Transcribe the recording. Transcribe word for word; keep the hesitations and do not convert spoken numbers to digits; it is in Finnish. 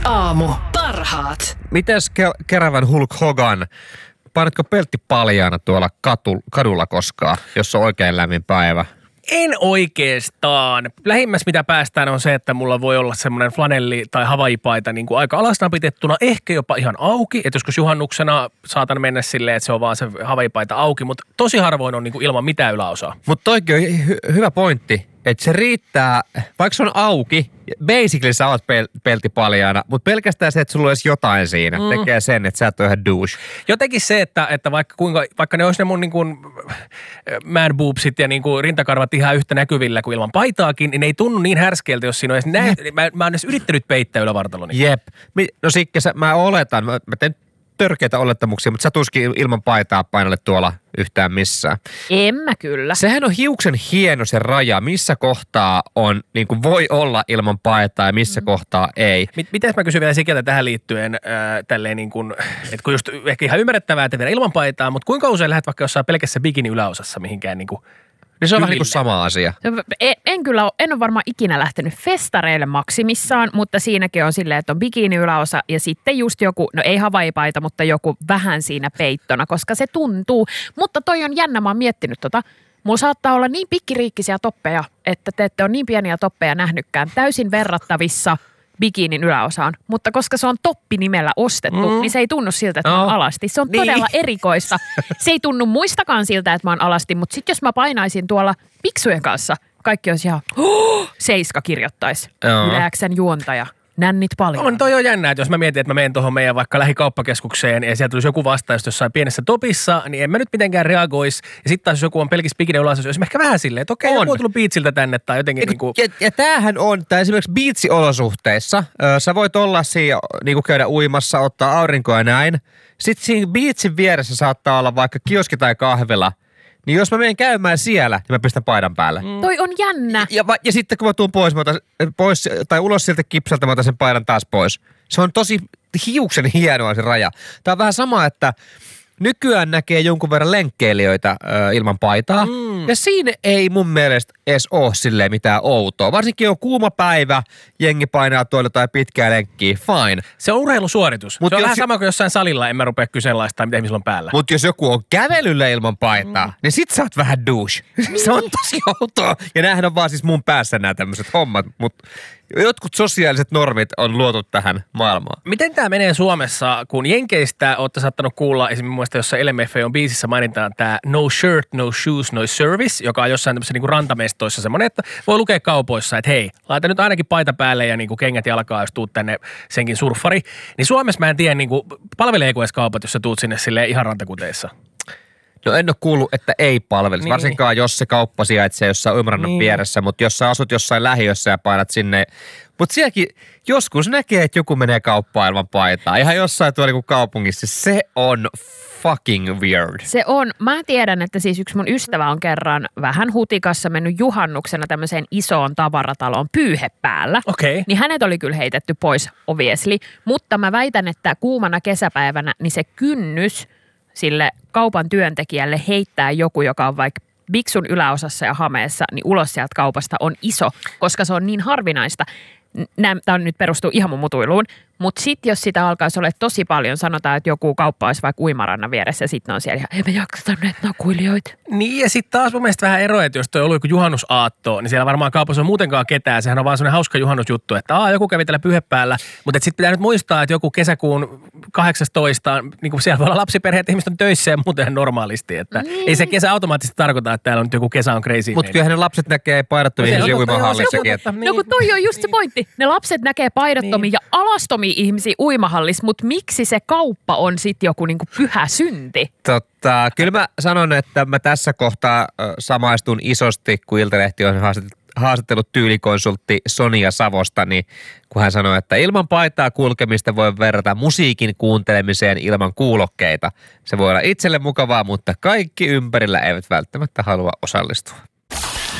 Aamu. Parhaat. Mites ke- Kerävän Hulk Hogan? Painatko peltti paljaana tuolla katu- kadulla koskaan, jos on oikein lämmin päivä? En oikeastaan. Lähimmäs mitä päästään on se, että mulla voi olla semmoinen flanelli tai havaipaita niin kuin aika alasnapitettuna, ehkä jopa ihan auki. Että joskus juhannuksena saatan mennä silleen, että se on vaan se havaipaita auki, mutta tosi harvoin on niin kuin ilman mitään yläosaa. Mutta toikin on hy- hyvä pointti, että se riittää, vaikka se on auki, basically sä oot pel- pelti paljaana, mutta pelkästään se, että sulla olisi jotain siinä, mm. tekee sen, että sä et ole ihan douche. Jotenkin se, että, että vaikka, kuinka, vaikka ne olisi ne mun niin kuin man boobsit ja niin kuin rintakarvat ihan yhtä näkyvillä kuin ilman paitaakin, niin ne ei tunnu niin härskeiltä, jos siinä on edes näet. Mä, mä oon edes yrittänyt peittää ylävartaloni. Jep. No Sikke, mä oletan, mä, mä teen törkeitä olettamuksia, mutta sä tuskin ilman paitaa painalle tuolla yhtään missään. En mä kyllä. Sehän on hiuksen hieno se raja, missä kohtaa on, niin kuin voi olla ilman paitaa ja missä mm. kohtaa ei. Miten mä kysyn vielä Sikeltä tähän liittyen, äh, tälleen niin kuin, että kun just ehkä ihan ymmärrettävää, että vielä ilman paitaa, mutta kuinka usein lähdet vaikka jossain pelkässä bikini yläosassa mihinkään niin kuin niin se on vähän niin kuin sama asia. En, en kyllä ole, en ole varmaan ikinä lähtenyt festareille maksimissaan, mutta siinäkin on silleen, että on bikini yläosa ja sitten just joku, no ei havaipaita, mutta joku vähän siinä peittona, koska se tuntuu. Mutta toi on jännä, mä oon miettinyt tota. Mulla saattaa olla niin pikkiriikkisiä toppeja, että te ette ole niin pieniä toppeja nähnytkään, täysin verrattavissa bikinin yläosaan, mutta koska se on toppi-nimellä ostettu, mm. niin se ei tunnu siltä, että no. mä oon alasti. Se on niin. todella erikoista. Se ei tunnu muistakaan siltä, että mä oon alasti, mutta sitten jos mä painaisin tuolla piksujen kanssa, kaikki olisi ihan, oh, Seiska kirjoittaisi. No. Yläksän juontaja. Nännit paljon. On toi on jännä, että jos mä mietin, että mä menen tuohon meidän vaikka lähikauppakeskukseen ja sieltä tulisi joku vastaus jossain pienessä topissa, niin en mä nyt mitenkään reagoisi. Ja sitten taas jos joku on pelkis bikini yläosassa, jos mä ehkä vähän silleen, että okei, joku on tullut biitsiltä tänne tai jotenkin niin kuin. Ja, ja tämähän on, tai esimerkiksi biitsiolosuhteissa, ö, sä voit olla siinä, niin kuin käydä uimassa, ottaa aurinkoa ja näin. Sitten siinä biitsin vieressä saattaa olla vaikka kioski tai kahvila. Niin jos mä menen käymään siellä, niin mä pistän paidan päälle. Mm. Toi on jännä. Ja, ja, ja sitten kun mä tuun pois, mä otan, pois tai ulos siltä kipseltä, mä otan sen paidan taas pois. Se on tosi hiuksen hienoa se raja. Tää on vähän sama, että nykyään näkee jonkun verran lenkkeilijöitä ö, ilman paitaa. Mm. Ja siinä ei mun mielestä edes ole silleen mitään outoa. Varsinkin on kuuma päivä, jengi painaa tuolla tai pitkää lenkkiä, fine. Se on urheilusuoritus. Mut se on vähän sama kuin jossain salilla, en mä rupea kyseenalaistaa, mitä ihmisillä on päällä. Mutta jos joku on kävelyllä ilman paitaa, mm. niin sit sä oot vähän douche. Se on tosi outoa. Ja näähän on vaan siis mun päässä nämä tämmöiset hommat, mutta jotkut sosiaaliset normit on luotu tähän maailmaan. Miten tämä menee Suomessa, kun Jenkeistä olette saattanut kuulla, esimerkiksi muista jossain L M F on biisissä mainitaan tämä no shirt, no shoes, no service, joka on jossain tämmöisessä niinku rantamestoissa semmoinen, että voi lukea kaupoissa, että hei, laita nyt ainakin paita päälle ja niinku kengät jalkaa, jos tuut tänne senkin surffari. Niin Suomessa mä en tiedä, niinku, palveleeko edes kaupat, jos sä tuut sinne silleen ihan rantakuteissa. No en ole kuullut, että ei palvelisi, niin. Varsinkaan jos se kauppa sijaitsee jossain uimarannan niin. vieressä, mutta jos sä asut jossain lähiössä ja painat sinne. Mutta sielläkin joskus näkee, että joku menee kauppaan ilman paitaa. Ihan jossain tuolla niin kaupungissa. Se on fucking weird. Se on. Mä tiedän, että siis yksi mun ystävä on kerran vähän hutikassa mennyt juhannuksena tämmöiseen isoon tavarataloon pyyhe päällä. Okei. Okay. Niin hänet oli kyllä heitetty pois obviously, mutta mä väitän, että kuumana kesäpäivänä niin se kynnys sille kaupan työntekijälle heittää joku, joka on vaikka biksun yläosassa ja hameessa, niin ulos sieltä kaupasta on iso, koska se on niin harvinaista. Tämä nyt perustuu ihan mun mutuiluun, mutta sitten jos sitä alkaisi olla tosi paljon, sanotaan, että joku kauppa olisi vaikka uimarannan vieressä ja sitten on siellä ihan, ei me jakseta näitä nakuilijoita. Niin ja sitten taas mun mielestä vähän eroa, että jos toi on ollut joku juhannusaatto, niin siellä varmaan kaupassa on muutenkaan ketään. Sehän on vaan semmoinen hauska juhannusjuttu, että aa, joku kävi tällä pyhe päällä, mutta sitten pitää nyt muistaa, että joku kesäkuun kahdeksastoista, niin kuin siellä voi olla lapsiperheet, ihmiset on töissä ja muuten normaalisti, että niin. Ei se kesä automaattisesti tarkoita, että täällä on nyt joku kesä on crazy. Mutta kyllähän ne lapset näkee paidattomia ihmisiä uimahallissakin. No kun toi on just se pointti. Ne lapset näkee paidattomia niin. ja alastomia ihmisiä uimahallis, mutta miksi se kauppa on sitten joku niinku pyhä synti? Totta. Kyllä mä sanon, että mä tässä kohtaa samaistun isosti, kun Iltalehti on haastattelut tyylikonsultti Sonia Savosta, niin kun hän sanoi, että ilman paitaa kulkemista voi verrata musiikin kuuntelemiseen ilman kuulokkeita. Se voi olla itselle mukavaa, mutta kaikki ympärillä eivät välttämättä halua osallistua.